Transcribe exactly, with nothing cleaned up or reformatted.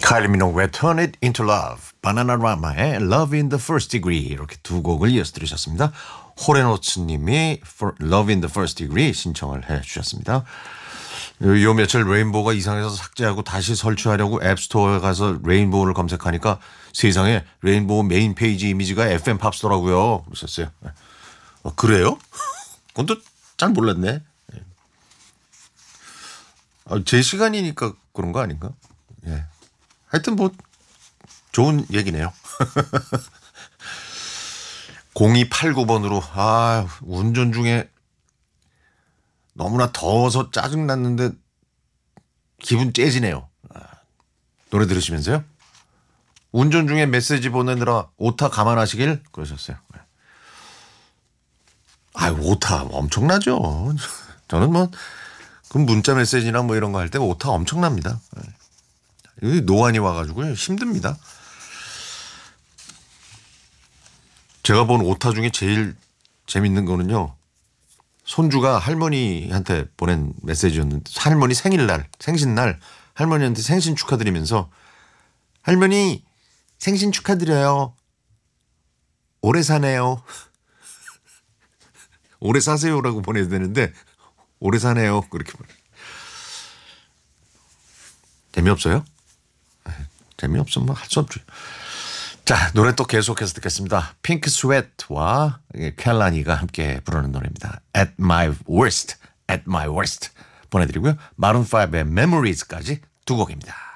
카일리 미노그의 Turn It Into Love, 바나나라마의 Love in the First Degree 이렇게 두 곡을 이어서 들으셨습니다. 호레노츠님이 Love in the First Degree 신청을 해주셨습니다. 요, 요 며칠 레인보우가 이상해서 삭제하고 다시 설치하려고 앱스토어에 가서 레인보우를 검색하니까 세상에 레인보우 메인 페이지 이미지가 에프엠 팝스더라고요. 그러셨어요. 어, 그래요? 그건 또 잘 몰랐네. 아, 제 시간이니까 그런 거 아닌가? 예. 하여튼 뭐 좋은 얘기네요. 공이팔구 번으로 아 운전 중에 너무나 더워서 짜증났는데 기분 째지네요. 아, 노래 들으시면서요. 운전 중에 메시지 보내느라 오타 감안하시길 그러셨어요. 아 오타 엄청나죠. 저는 뭐 그 문자 메시지나 뭐 이런 거 할 때 오타 엄청납니다. 여기 노안이 와가지고 힘듭니다. 제가 본 오타 중에 제일 재밌는 거는요. 손주가 할머니한테 보낸 메시지였는데 할머니 생일날 생신날 할머니한테 생신 축하드리면서 할머니 생신 축하드려요. 오래 사네요. 오래 사세요라고 보내야 되는데 오래 사네요. 그렇게 보내. 재미없어요? 재미없으면 뭐 할 수 없죠. 자, 노래 또 계속해서 듣겠습니다. 핑크 스웨트와 켈라니가 함께 부르는 노래입니다. At My Worst, At My Worst 보내드리고요. 마룬 파이브의 Memories까지 두 곡입니다.